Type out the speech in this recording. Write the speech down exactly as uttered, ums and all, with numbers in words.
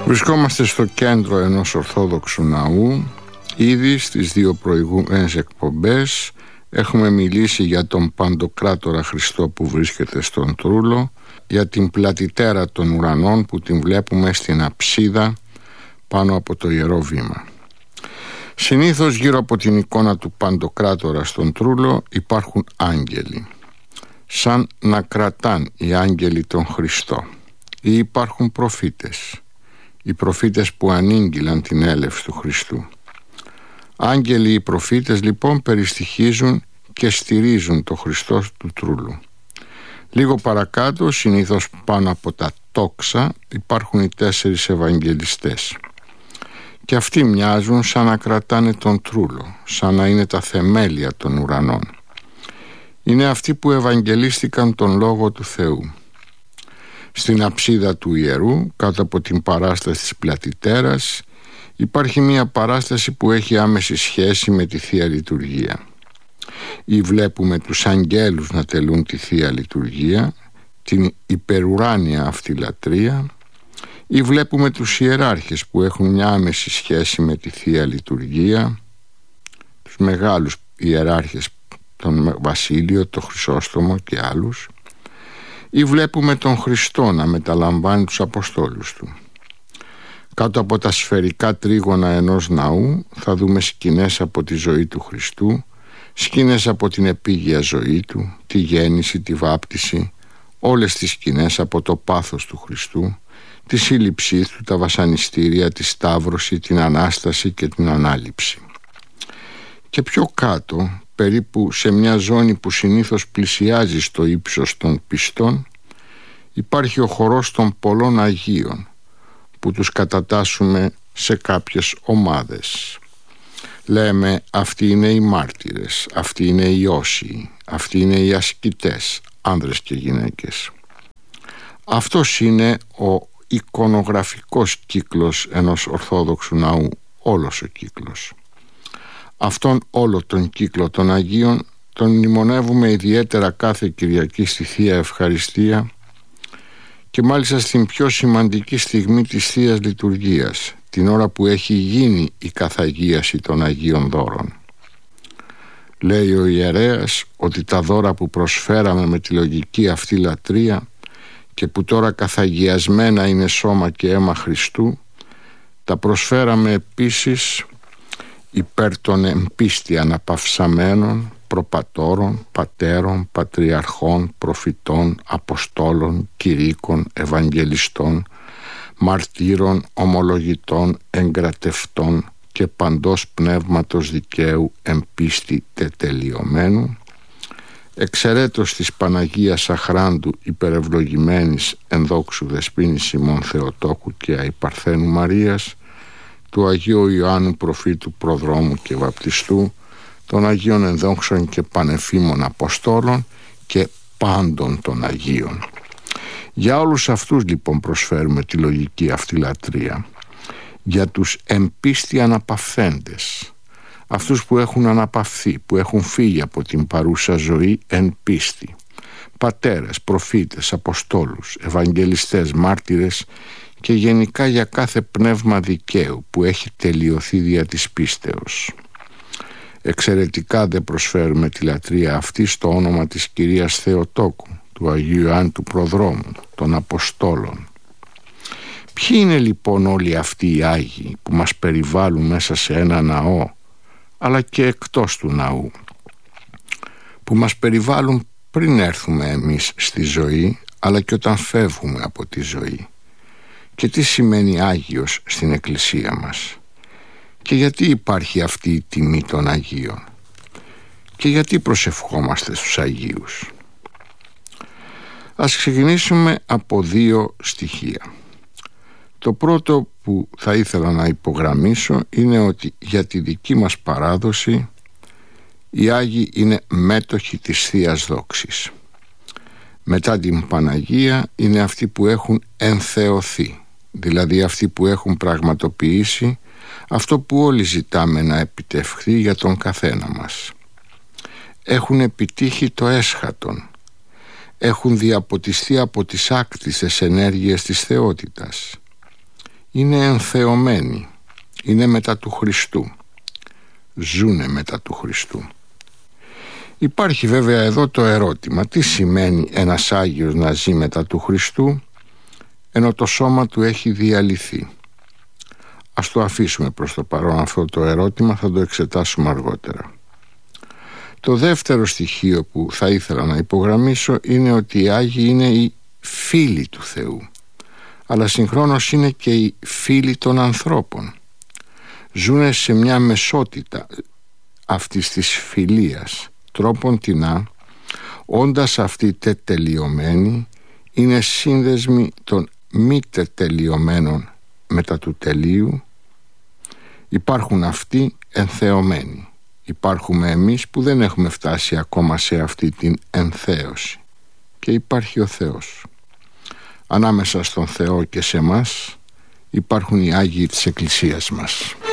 Βρισκόμαστε στο κέντρο ενός Ορθόδοξου ναού. Ήδη στις δύο προηγούμενες εκπομπές έχουμε μιλήσει για τον Παντοκράτορα Χριστό που βρίσκεται στον Τρούλο, για την πλατητέρα των ουρανών που την βλέπουμε στην αψίδα πάνω από το Ιερό Βήμα. Συνήθως γύρω από την εικόνα του Παντοκράτορα στον Τρούλο υπάρχουν άγγελοι, σαν να κρατάν οι άγγελοι τον Χριστό, ή υπάρχουν προφήτες, οι προφήτες που ανήγγυλαν την έλευση του Χριστού. Άγγελοι οι προφήτες λοιπόν περιστοιχίζουν και στηρίζουν το Χριστό του Τρούλου. Λίγο παρακάτω, συνήθως πάνω από τα τόξα, υπάρχουν οι τέσσερις Ευαγγελιστές. Και αυτοί μοιάζουν σαν να κρατάνε τον Τρούλο, σαν να είναι τα θεμέλια των ουρανών. Είναι αυτοί που ευαγγελίστηκαν τον Λόγο του Θεού. Στην αψίδα του ιερού, κάτω από την παράσταση της πλατητέρας, υπάρχει μια παράσταση που έχει άμεση σχέση με τη Θεία Λειτουργία. Ή βλέπουμε τους αγγέλους να τελούν τη Θεία Λειτουργία, την υπερουράνια αυτή λατρεία, ή βλέπουμε τους ιεράρχες που έχουν μια άμεση σχέση με τη Θεία Λειτουργία, τους μεγάλους ιεράρχες, τον Βασίλειο, τον Χρυσόστομο και άλλους, ή βλέπουμε τον Χριστό να μεταλαμβάνει τους Αποστόλους του. Κάτω από τα σφαιρικά τρίγωνα ενός ναού θα δούμε σκηνές από τη ζωή του Χριστού, σκηνές από την επίγεια ζωή του, τη γέννηση, τη βάπτιση, όλες τις σκηνές από το πάθος του Χριστού, τη σύλληψή του, τα βασανιστήρια, τη σταύρωση, την Ανάσταση και την Ανάληψη. Και πιο κάτω, περίπου σε μια ζώνη που συνήθως πλησιάζει στο ύψος των πιστών, υπάρχει ο χορός των πολλών Αγίων, που τους κατατάσσουμε σε κάποιες ομάδες. Λέμε αυτοί είναι οι μάρτυρες, αυτοί είναι οι όσιοι, αυτοί είναι οι ασκητές, άνδρες και γυναίκες. Αυτός είναι ο εικονογραφικός κύκλος ενός Ορθόδοξου ναού, όλος ο κύκλος. Αυτόν όλο τον κύκλο των Αγίων τον μνημονεύουμε ιδιαίτερα κάθε Κυριακή στη Θεία Ευχαριστία και μάλιστα στην πιο σημαντική στιγμή της Θείας Λειτουργίας, την ώρα που έχει γίνει η καθαγίαση των Αγίων Δώρων. Λέει ο ιερέας ότι τα δώρα που προσφέραμε με τη λογική αυτή λατρεία και που τώρα καθαγιασμένα είναι σώμα και αίμα Χριστού, τα προσφέραμε επίσης υπέρ των εμπίστη αναπαυσαμένων προπατώρων, πατέρων, πατριαρχών, προφητών, αποστόλων, κηρύκων, ευαγγελιστών, μαρτύρων, ομολογητών, εγκρατευτών και παντός πνεύματος δικαίου εμπίστη τετελειωμένου, εξαιρέτως της Παναγίας Αχράντου υπερευλογημένης ενδόξου Δεσποίνης Ημών Θεοτόκου και Αϊπαρθένου Μαρίας, του Αγίου Ιωάννου Προφήτου Προδρόμου και Βαπτιστού, των Αγίων Ενδόξων και Πανεφήμων Αποστόλων και πάντων των Αγίων. Για όλους αυτούς λοιπόν προσφέρουμε τη λογική αυτή λατρεία. Για τους εμπίστη αναπαυθέντες, αυτούς που έχουν αναπαυθεί, που έχουν φύγει από την παρούσα ζωή εν πίστη, πατέρες, προφήτες, αποστόλους, ευαγγελιστές, μάρτυρες και γενικά για κάθε πνεύμα δικαίου που έχει τελειωθεί δια της πίστεως. Εξαιρετικά δεν προσφέρουμε τη λατρεία αυτή στο όνομα της Κυρίας Θεοτόκου, του Αγίου Ιωάννου του Προδρόμου, των Αποστόλων. Ποιοι είναι λοιπόν όλοι αυτοί οι Άγιοι που μας περιβάλλουν μέσα σε ένα ναό, αλλά και εκτός του ναού, που μας περιβάλλουν πριν έρθουμε εμείς στη ζωή, αλλά και όταν φεύγουμε από τη ζωή? Και τι σημαίνει Άγιος στην Εκκλησία μας? Και γιατί υπάρχει αυτή η τιμή των Αγίων? Και γιατί προσευχόμαστε στους Αγίους? Ας ξεκινήσουμε από δύο στοιχεία. Το πρώτο που θα ήθελα να υπογραμμίσω είναι ότι για τη δική μας παράδοση οι Άγιοι είναι μέτοχοι της Θείας Δόξης. Μετά την Παναγία είναι αυτοί που έχουν ενθεωθεί, δηλαδή αυτοί που έχουν πραγματοποιήσει αυτό που όλοι ζητάμε να επιτευχθεί για τον καθένα μας. Έχουν επιτύχει το έσχατον, έχουν διαποτιστεί από τις άκτιστες ενέργειες της θεότητας. είναι ενθεωμένοι, είναι μετά του Χριστού, ζούνε μετά του Χριστού. Υπάρχει βέβαια εδώ το ερώτημα, τι σημαίνει ένας Άγιος να ζει μετά του Χριστού ενώ το σώμα του έχει διαλυθεί? Ας το αφήσουμε προς το παρόν αυτό το ερώτημα, θα το εξετάσουμε αργότερα. Το δεύτερο στοιχείο που θα ήθελα να υπογραμμίσω είναι ότι οι Άγιοι είναι οι φίλοι του Θεού, αλλά συγχρόνως είναι και οι φίλοι των ανθρώπων. Ζούνε σε μια μεσότητα αυτής της φιλίας, τρόπον τινά, όντας αυτοί τετελειωμένοι, είναι σύνδεσμοι των μη τετελειωμένων μετά του τελείου. Υπάρχουν αυτοί ενθεωμένοι. Υπάρχουμε εμείς που δεν έχουμε φτάσει ακόμα σε αυτή την ενθέωση. Και υπάρχει ο Θεός. Ανάμεσα στον Θεό και σε μας υπάρχουν οι Άγιοι της Εκκλησίας μας.